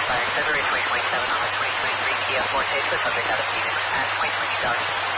February 2027 on the 2023 Kia Forte for subject out of Phoenix at 2020 Dodge.